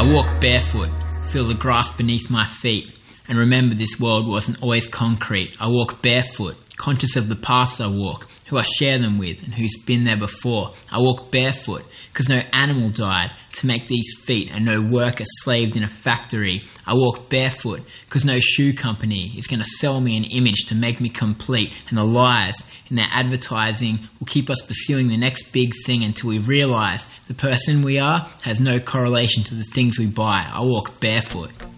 walk barefoot, feel the grass beneath my feet, and remember this world wasn't always concrete. I walk barefoot, conscious of the paths I walk, who I share them with and who's been there before. I walk barefoot because no animal died to make these feet and no worker slaved in a factory. I walk barefoot because no shoe company is going to sell me an image to make me complete, and the lies in their advertising will keep us pursuing the next big thing until we realise the person we are has no correlation to the things we buy. I walk barefoot.